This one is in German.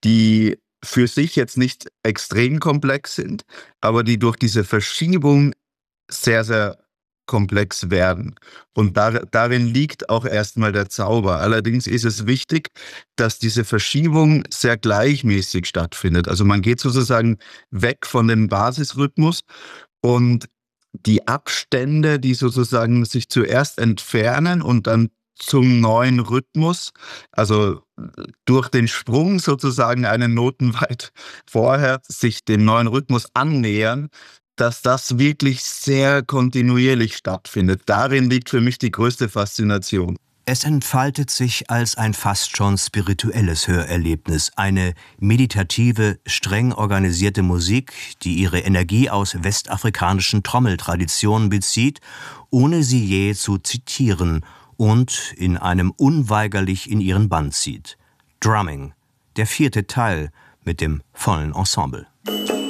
die für sich jetzt nicht extrem komplex sind, aber die durch diese Verschiebung sehr, sehr komplex werden. Und darin liegt auch erstmal der Zauber. Allerdings ist es wichtig, dass diese Verschiebung sehr gleichmäßig stattfindet. Also man geht sozusagen weg von dem Basisrhythmus und die Abstände, die sozusagen sich zuerst entfernen und dann zum neuen Rhythmus, also durch den Sprung sozusagen einen Noten weit vorher sich dem neuen Rhythmus annähern, dass das wirklich sehr kontinuierlich stattfindet. Darin liegt für mich die größte Faszination. Es entfaltet sich als ein fast schon spirituelles Hörerlebnis, eine meditative, streng organisierte Musik, die ihre Energie aus westafrikanischen Trommeltraditionen bezieht, ohne sie je zu zitieren und in einem unweigerlich in ihren Bann zieht. Drumming, der 4. Teil mit dem vollen Ensemble.